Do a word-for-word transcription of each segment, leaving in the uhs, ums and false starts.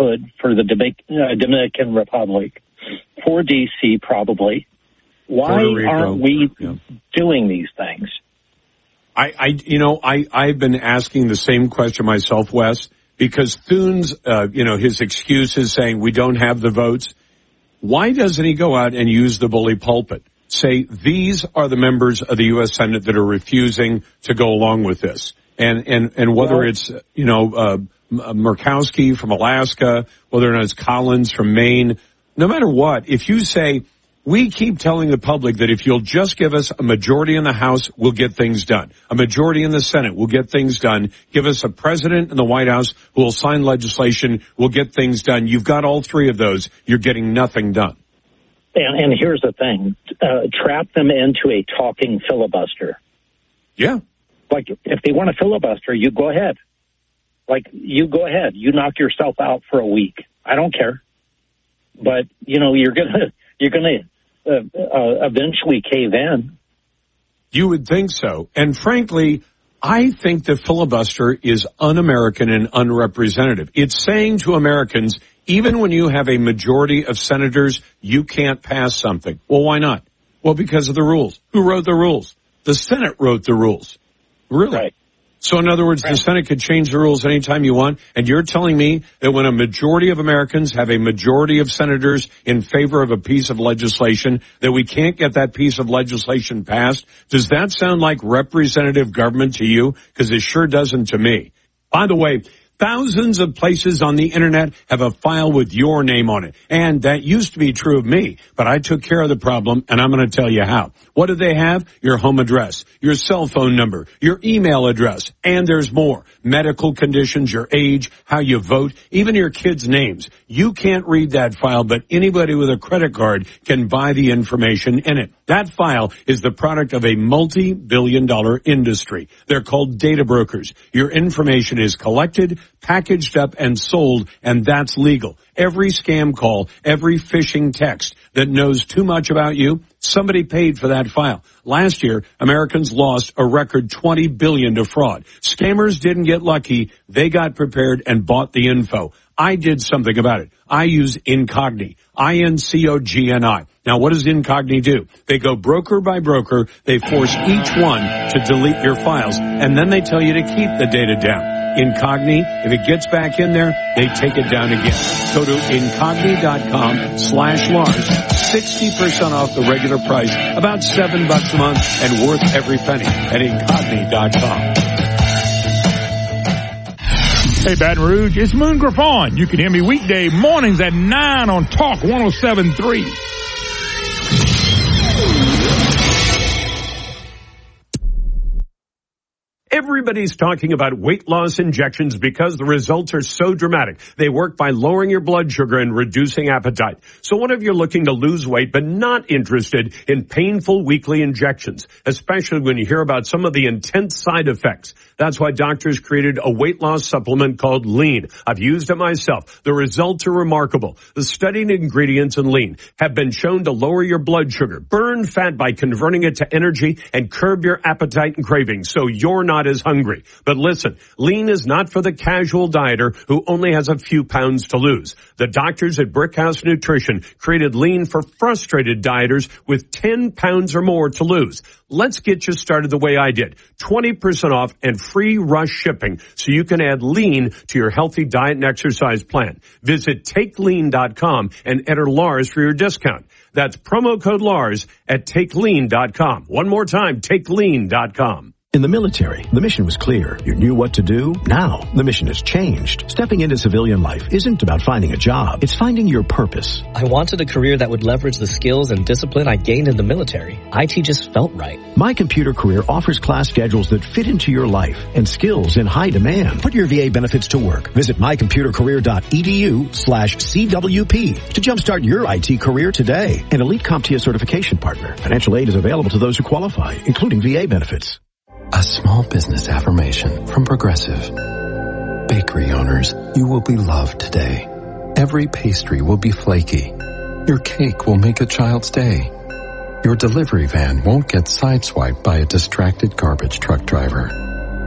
could for the Dominican Republic, for D C probably. Why aren't we yeah. doing these things? I, I, you know, I, I've been asking the same question myself, Wes, because Thune's, uh, you know, his excuse is saying we don't have the votes. Why doesn't he go out and use the bully pulpit? Say, these are the members of the U S Senate that are refusing to go along with this. And, and, and whether well, it's, you know, uh, Murkowski from Alaska, whether or not it's Collins from Maine, no matter what, if you say, we keep telling the public that if you'll just give us a majority in the House, we'll get things done. A majority in the Senate, we'll get things done. Give us a president in the White House who will sign legislation, we'll get things done. You've got all three of those. You're getting nothing done. And, and here's the thing. Uh, trap them into a talking filibuster. Yeah. Like, if they want to filibuster, you go ahead. Like, you go ahead. You knock yourself out for a week. I don't care. But, you know, you're going to, you're going to, Uh, uh, eventually cave in. You would think so. And frankly, I think the filibuster is un-American and unrepresentative. It's saying to Americans, even when you have a majority of senators, you can't pass something. Well, why not? Well, because of the rules. Who wrote the rules? The Senate wrote the rules. Really? Right. So in other words, right. the Senate could change the rules anytime you want, and you're telling me that when a majority of Americans have a majority of senators in favor of a piece of legislation, that we can't get that piece of legislation passed? Does that sound like representative government to you? Because it sure doesn't to me. By the way, thousands of places on the internet have a file with your name on it. And that used to be true of me, but I took care of the problem, and I'm going to tell you how. What do they have? Your home address, your cell phone number, your email address, and there's more. Medical conditions, your age, how you vote, even your kids' names. You can't read that file, but anybody with a credit card can buy the information in it. That file is the product of a multi-billion dollar industry. They're called data brokers. Your information is collected, packaged up, and sold, and that's legal. Every scam call, every phishing text that knows too much about you, somebody paid for that file. Last year, Americans lost a record twenty billion dollars to fraud. Scammers didn't get lucky. They got prepared and bought the info. I did something about it. I use Incogni, I N C O G N I. Now, what does Incogni do? They go broker by broker. They force each one to delete your files, and then they tell you to keep the data down. Incogni, if it gets back in there, they take it down again. Go to Incogni.com slash Lars. sixty percent off the regular price, about seven bucks a month, and worth every penny at Incogni dot com. Hey, Baton Rouge, it's Moon Griffon. You can hear me weekday mornings at nine on Talk one oh seven point three. Everybody's talking about weight loss injections because the results are so dramatic. They work by lowering your blood sugar and reducing appetite. So what if you're looking to lose weight but not interested in painful weekly injections, especially when you hear about some of the intense side effects? That's why doctors created a weight loss supplement called Lean. I've used it myself. The results are remarkable. The studied ingredients in Lean have been shown to lower your blood sugar, burn fat by converting it to energy, and curb your appetite and cravings so you're not as hungry. But listen, Lean is not for the casual dieter who only has a few pounds to lose. The doctors at Brickhouse Nutrition created Lean for frustrated dieters with ten pounds or more to lose. Let's get you started the way I did. twenty percent off and free rush shipping so you can add Lean to your healthy diet and exercise plan. Visit take lean dot com and enter Lars for your discount. That's promo code Lars at take lean dot com. One more time, take lean dot com. In the military, the mission was clear. You knew what to do. Now, the mission has changed. Stepping into civilian life isn't about finding a job. It's finding your purpose. I wanted a career that would leverage the skills and discipline I gained in the military. I T just felt right. My Computer Career offers class schedules that fit into your life and skills in high demand. Put your V A benefits to work. Visit my computer career dot e d u slash C W P to jumpstart your I T career today. An Elite CompTIA certification partner. Financial aid is available to those who qualify, including V A benefits. A small business affirmation from Progressive. Bakery owners, you will be loved today. Every pastry will be flaky. Your cake will make a child's day. Your delivery van won't get sideswiped by a distracted garbage truck driver.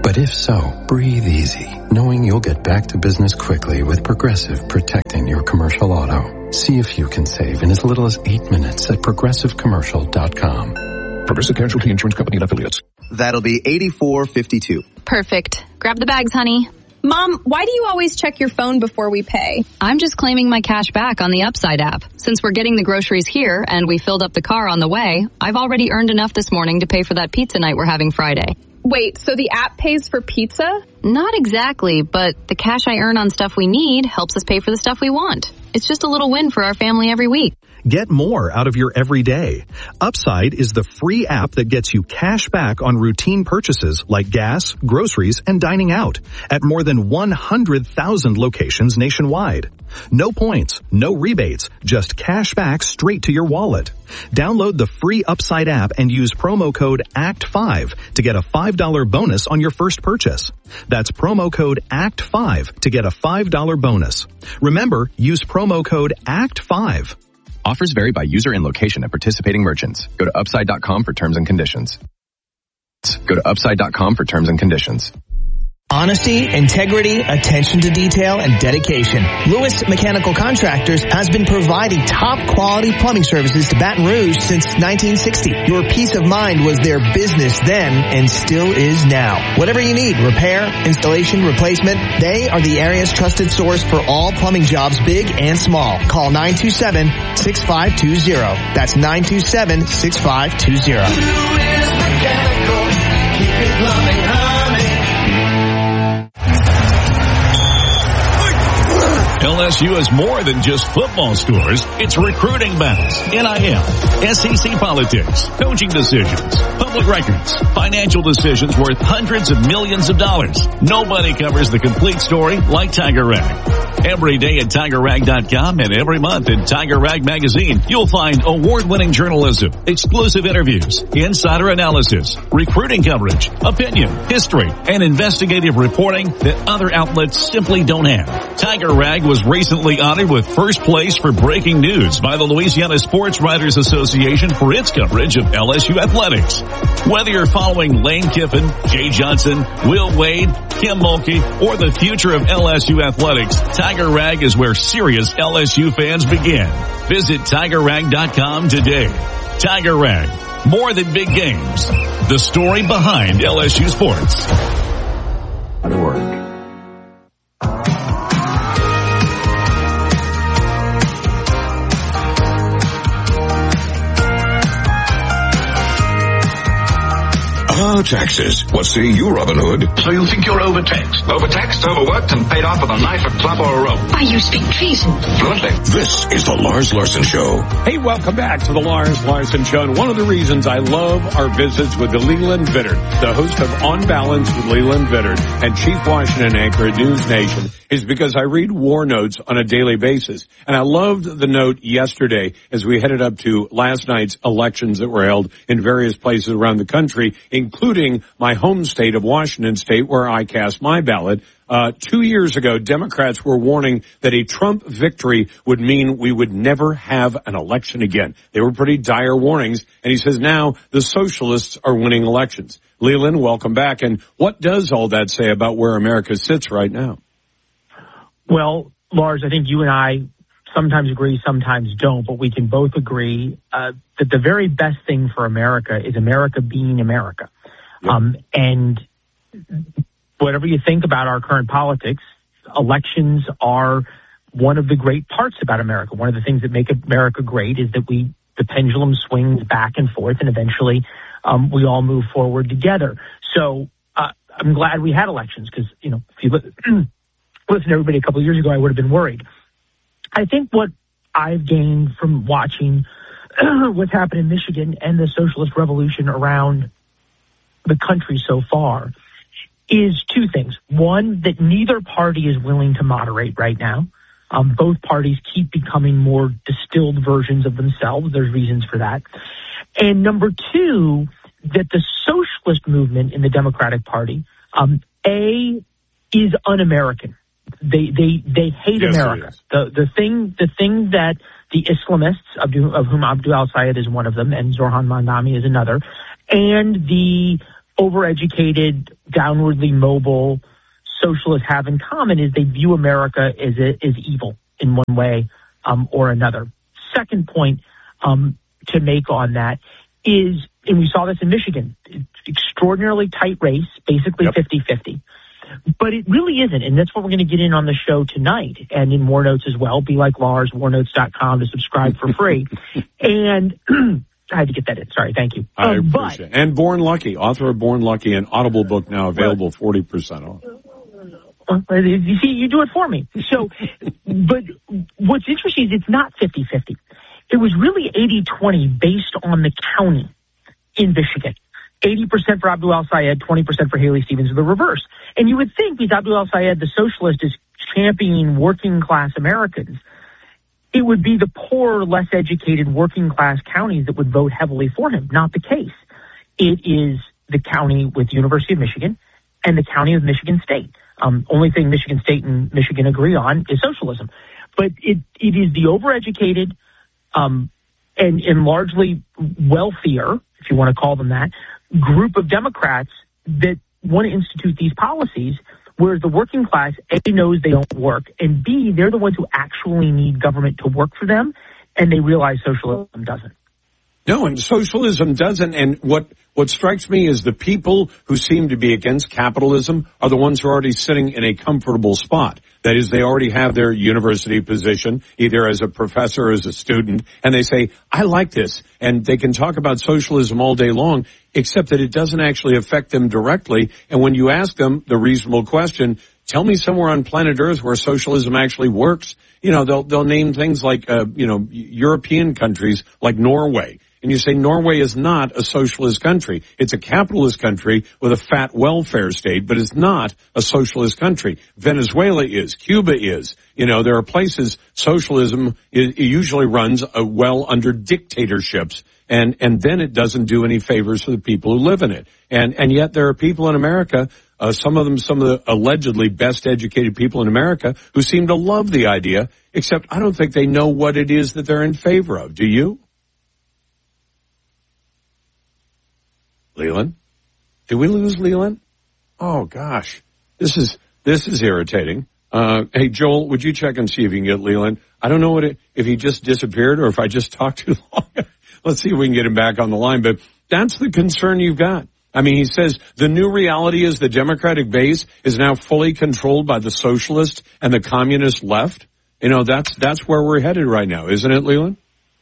But if so, breathe easy, knowing you'll get back to business quickly with Progressive protecting your commercial auto. See if you can save in as little as eight minutes at progressive commercial dot com. Progressive Casualty Insurance Company and affiliates. That'll be eighty-four fifty-two. Perfect. Grab the bags, honey. Mom, why do you always check your phone before we pay? I'm just claiming my cash back on the Upside app. Since we're getting the groceries here and we filled up the car on the way, I've already earned enough this morning to pay for that pizza night we're having Friday. Wait, so the app pays for pizza? Not exactly, but the cash I earn on stuff we need helps us pay for the stuff we want. It's just a little win for our family every week. Get more out of your everyday. Upside is the free app that gets you cash back on routine purchases like gas, groceries, and dining out at more than one hundred thousand locations nationwide. No points, no rebates, just cash back straight to your wallet. Download the free Upside app and use promo code A C T five to get a five dollars bonus on your first purchase. That's promo code A C T five to get a five dollars bonus. Remember, use promo code A C T five. Offers vary by user and location at participating merchants. Go to upside dot com for terms and conditions. Go to upside dot com for terms and conditions. Honesty, integrity, attention to detail, and dedication. Lewis Mechanical Contractors has been providing top quality plumbing services to Baton Rouge since nineteen sixty. Your peace of mind was their business then and still is now. Whatever you need, repair, installation, replacement, they are the area's trusted source for all plumbing jobs, big and small. Call nine two seven, six five two zero. That's nine two seven, six five two zero. Lewis Mechanical, keeping plumbing humming. L S U is more than just football scores. It's recruiting battles, N I L, S E C politics, coaching decisions, public records, financial decisions worth hundreds of millions of dollars. Nobody covers the complete story like Tiger Rag. Every day at Tiger Rag dot com and every month in Tiger Rag Magazine, you'll find award-winning journalism, exclusive interviews, insider analysis, recruiting coverage, opinion, history, and investigative reporting that other outlets simply don't have. Tiger Rag was recently honored with first place for breaking news by the Louisiana Sports Writers Association for its coverage of L S U athletics. Whether you're following Lane Kiffin, Jay Johnson, Will Wade, Kim Mulkey, or the future of L S U athletics, Tiger Rag is where serious L S U fans begin. Visit Tiger Rag dot com today. Tiger Rag, more than big games. The story behind L S U sports. Work. Ah, taxes. What say you, Robin Hood? So you think you're overtaxed? Overtaxed, overworked, and paid off with a knife, a club, or a rope. Why, you speak treason. Fluently. This is the Lars Larson Show. Hey, welcome back to the Lars Larson Show. And one of the reasons I love our visits with the Leland Vittert, the host of On Balance with Leland Vittert and Chief Washington anchor at News Nation, is because I read war notes on a daily basis. And I loved the note yesterday as we headed up to last night's elections that were held in various places around the country, including my home state of Washington State, where I cast my ballot. Uh, two years ago, Democrats were warning that a Trump victory would mean we would never have an election again. They were pretty dire warnings. And he says now the socialists are winning elections. Leland, welcome back. And what does all that say about where America sits right now? Well, Lars, I think you and I sometimes agree, sometimes don't, but we can both agree uh, that the very best thing for America is America being America. Yep. Um, and whatever you think about our current politics, elections are one of the great parts about America. One of the things that make America great is that we, the pendulum swings back and forth, and eventually um, we all move forward together. So uh, I'm glad we had elections because, you know, if you look, listen to everybody a couple of years ago, I would have been worried. I think what I've gained from watching what's happened in Michigan and the socialist revolution around the country so far is two things. One, that neither party is willing to moderate right now. Um, both parties keep becoming more distilled versions of themselves. There's reasons for that. And number two, that the socialist movement in the Democratic Party, um, A, is un-American. They they they hate yes, America. The the thing the thing that the Islamists, of, of whom Abdul al-Sayed is one of them, and Zoran Mandami is another, and the overeducated, downwardly mobile socialists have in common is they view America as, a, as evil in one way um, or another. Second point um, to make on that is, and we saw this in Michigan, extraordinarily tight race, basically fifty-fifty. Yep. But it really isn't, and that's what we're going to get in on the show tonight and in War Notes as well. Be like Lars, war notes dot com to subscribe for free. And I had to get that in. Sorry, thank you. I um, appreciate but, it. And Born Lucky, author of Born Lucky, an Audible book now available forty percent off. You see, you do it for me. So, but what's interesting is it's not fifty-fifty. It was really eighty twenty based on the county in Michigan. eighty percent for Abdul El-Sayed, twenty percent for Haley Stevens, or the reverse. And you would think, because Abdul El-Sayed, the socialist, is championing working class Americans, it would be the poor, less educated working class counties that would vote heavily for him. Not the case. It is the county with the University of Michigan and the county with Michigan State. Um, only thing Michigan State and Michigan agree on is socialism. But it, it is the overeducated um, and, and largely wealthier, if you want to call them that, group of Democrats that want to institute these policies, whereas the working class, A, knows they don't work, and B, they're the ones who actually need government to work for them, and they realize socialism doesn't. No, and socialism doesn't. And what, what strikes me is the people who seem to be against capitalism are the ones who are already sitting in a comfortable spot. That is, they already have their university position, either as a professor or as a student, and they say, I like this. And they can talk about socialism all day long, except that it doesn't actually affect them directly. And when you ask them the reasonable question, tell me somewhere on planet Earth where socialism actually works, you know, they'll, they'll name things like, uh, you know, European countries like Norway. And you say Norway is not a socialist country. It's a capitalist country with a fat welfare state, but it's not a socialist country. Venezuela is. Cuba is. You know, there are places socialism is, usually runs uh, well under dictatorships, and, and then it doesn't do any favors for the people who live in it. And, and yet there are people in America, uh, some of them, some of the allegedly best educated people in America who seem to love the idea, except I don't think they know what it is that they're in favor of. Do you? Leland? Did we lose Leland? Oh, gosh. This is this is irritating. Uh, hey, Joel, would you check and see if you can get Leland? I don't know what it, if he just disappeared or if I just talked too long. Let's see if we can get him back on the line. But that's the concern you've got. I mean, he says the new reality is the Democratic base is now fully controlled by the socialist and the communist left. You know, that's that's where we're headed right now, isn't it, Leland?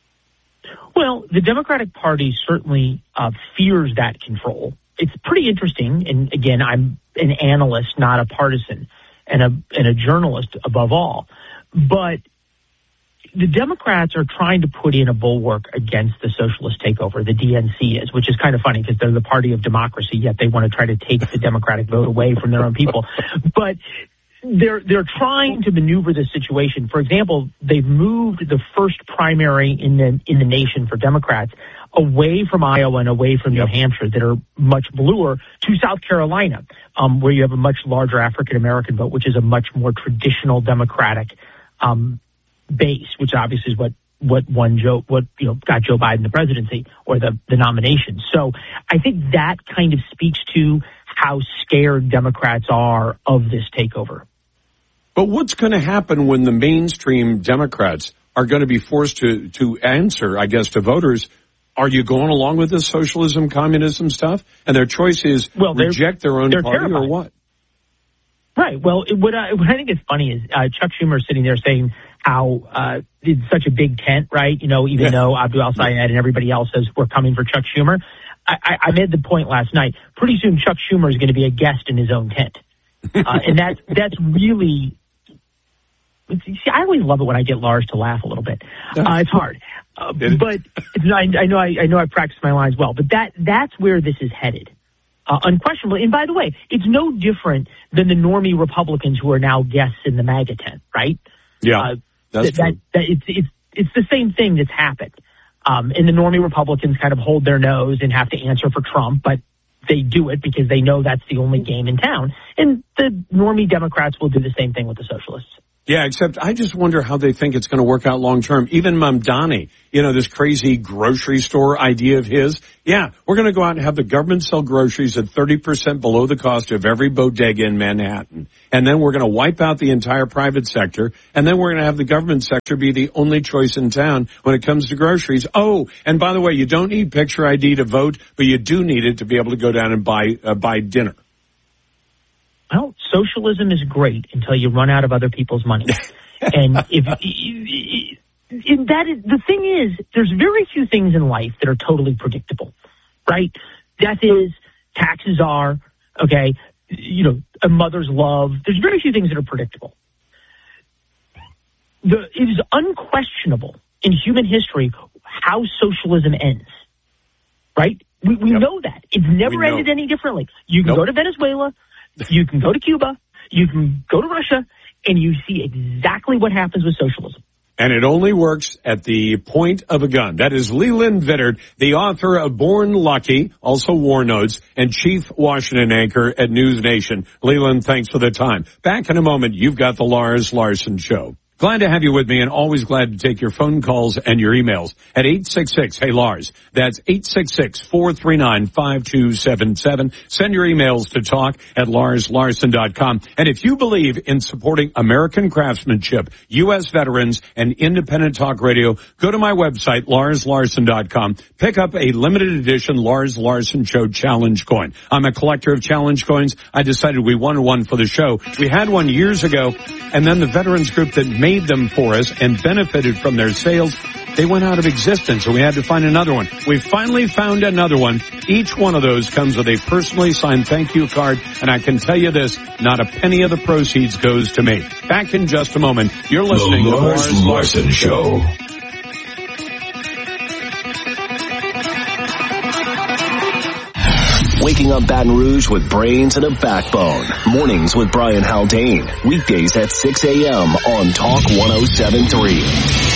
Well, the Democratic Party certainly uh, fears that control. It's pretty interesting, and again, I'm an analyst, not a partisan, and a and a journalist above all. But the Democrats are trying to put in a bulwark against the socialist takeover, the D N C is, which is kind of funny because they're the party of democracy, yet they want to try to take the Democratic vote away from their own people. But They're they're trying to maneuver this situation. For example, they've moved the first primary in the in the nation for Democrats away from Iowa and away from New Hampshire that are much bluer to South Carolina, um, where you have a much larger African American vote, which is a much more traditional Democratic um, base, which obviously is what what won Joe what you know got Joe Biden the presidency or the the nomination. So I think that kind of speaks to how scared Democrats are of this takeover. But what's going to happen when the mainstream Democrats are going to be forced to, to answer, I guess, to voters, are you going along with this socialism, communism stuff? And their choice is well, reject their own party terrified. Or what? Right. Well, it, what, I, what I think is funny is uh, Chuck Schumer is sitting there saying how uh, it's such a big tent, right? You know, even yeah. though Abdul El-Sayed and everybody else says we're coming for Chuck Schumer. I, I, I made the point last night. Pretty soon Chuck Schumer is going to be a guest in his own tent. Uh, and that, that's really... See, I always love it when I get Lars to laugh a little bit. Uh, it's hard, uh, but it's, I, I know I, I know I practice my lines well. But that that's where this is headed, uh, unquestionably. And by the way, it's no different than the normie Republicans who are now guests in the MAGA tent, right? Yeah, uh, that's that, true. That, that it's it's it's the same thing that's happened. Um, and the normie Republicans kind of hold their nose and have to answer for Trump, but they do it because they know that's the only game in town. And the normie Democrats will do the same thing with the socialists. Yeah, except I just wonder how they think it's going to work out long term. Even Mamdani, you know, this crazy grocery store idea of his. Yeah, we're going to go out and have the government sell groceries at thirty percent below the cost of every bodega in Manhattan. And then we're going to wipe out the entire private sector. And then we're going to have the government sector be the only choice in town when it comes to groceries. Oh, and by the way, you don't need picture I D to vote, but you do need it to be able to go down and buy, uh, buy dinner. Well, socialism is great until you run out of other people's money. And if, if that is, the thing is, there's very few things in life that are totally predictable, right? Death is, taxes are, okay, you know, a mother's love. There's very few things that are predictable. The, it is unquestionable in human history how socialism ends, right? We, we yep. know that. It's never ended any differently. You can nope. go to Venezuela. You can go to Cuba, you can go to Russia, and you see exactly what happens with socialism. And it only works at the point of a gun. That is Leland Vittert, the author of Born Lucky, also War Notes, and chief Washington anchor at News Nation. Leland, thanks for the time. Back in a moment, you've got the Lars Larson Show. Glad to have you with me, and always glad to take your phone calls and your emails at eight six six, hey Lars. That's eight six six, four three nine, five two seven seven. Send your emails to talk at lars larson dot com. And if you believe in supporting American craftsmanship, U S veterans, and independent talk radio, go to my website, lars larson dot com. Pick up a limited edition Lars Larson Show challenge coin. I'm a collector of challenge coins. I decided we wanted one for the show. We had one years ago, and then the veterans group that made them for us and benefited from their sales, they went out of existence, so we had to find another one. We finally found another one. Each one of those comes with a personally signed thank you card, and I can tell you this, not a penny of the proceeds goes to me. Back in just a moment. You're listening the to Lars Lars Larson Show. Waking up Baton Rouge with brains and a backbone. Mornings with Brian Haldane. Weekdays at six a.m. on Talk one oh seven point three.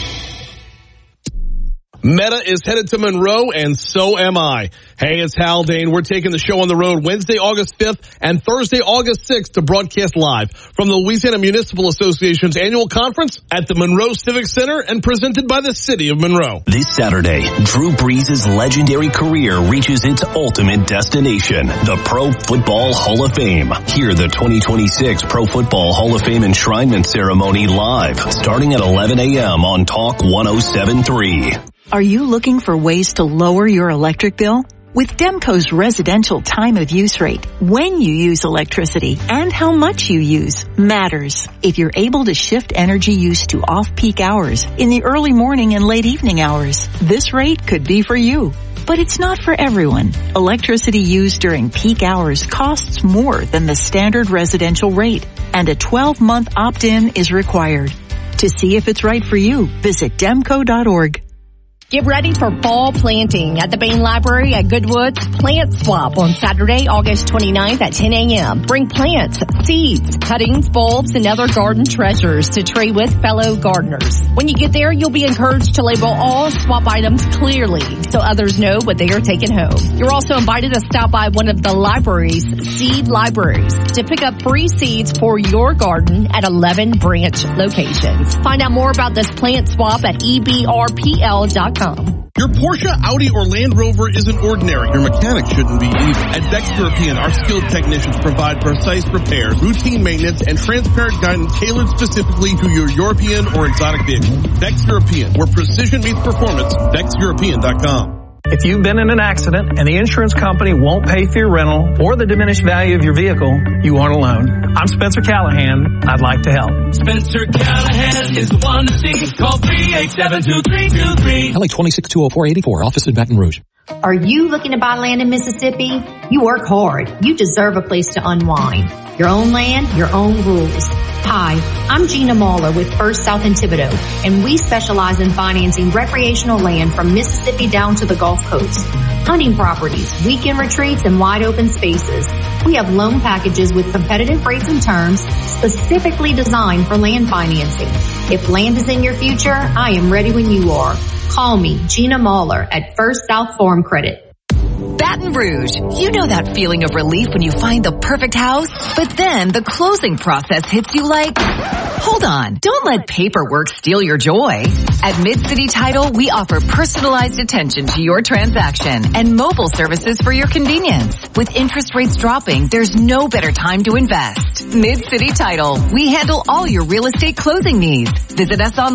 Meta is headed to Monroe, and so am I. Hey, it's Haldane. We're taking the show on the road Wednesday, August fifth and Thursday, August sixth to broadcast live from the Louisiana Municipal Association's annual conference at the Monroe Civic Center and presented by the City of Monroe. This Saturday, Drew Brees' legendary career reaches its ultimate destination, the Pro Football Hall of Fame. Hear the twenty twenty-six Pro Football Hall of Fame enshrinement ceremony live, starting at eleven a.m. on Talk one oh seven point three. Are you looking for ways to lower your electric bill? With Demco's residential time of use rate, when you use electricity and how much you use matters. If you're able to shift energy use to off-peak hours in the early morning and late evening hours, this rate could be for you. But it's not for everyone. Electricity used during peak hours costs more than the standard residential rate, and a twelve-month opt-in is required. To see if it's right for you, visit demco dot org. Get ready for fall planting at the Bain Library at Goodwood's Plant Swap on Saturday, August twenty-ninth at ten a.m. Bring plants, seeds, cuttings, bulbs, and other garden treasures to trade with fellow gardeners. When you get there, you'll be encouraged to label all swap items clearly so others know what they are taking home. You're also invited to stop by one of the library's seed libraries to pick up free seeds for your garden at eleven branch locations. Find out more about this plant swap at e b r p l dot com. Your Porsche, Audi, or Land Rover isn't ordinary. Your mechanic shouldn't be either. At Vex European, our skilled technicians provide precise repairs, routine maintenance, and transparent guidance tailored specifically to your European or exotic vehicle. Vex European, where precision meets performance. vex european dot com. If you've been in an accident and the insurance company won't pay for your rental or the diminished value of your vehicle, you aren't alone. I'm Spencer Callahan. I'd like to help. Spencer Callahan is the one to see. Call three eight seven, two three two three. L A twenty-six two oh four eighty-four, office in Baton Rouge. Are you looking to buy land in Mississippi? You work hard. You deserve a place to unwind. Your own land, your own rules. Hi, I'm Gina Mahler with First South in Thibodaux, and we specialize in financing recreational land from Mississippi down to the Gulf Coast. Hunting properties, weekend retreats, and wide open spaces. We have loan packages with competitive rates and terms specifically designed for land financing. If land is in your future, I am ready when you are. Call me, Gina Mahler, at First South Farm Credit. Baton Rouge. You know that feeling of relief when you find the perfect house, but then the closing process hits you like, hold Hold on. Don't let paperwork steal your joy. At Mid-City Title, we offer personalized attention to your transaction and mobile services for your convenience. With interest rates dropping, there's no better time to invest. Mid-City Title. We handle all your real estate closing needs. Visit us online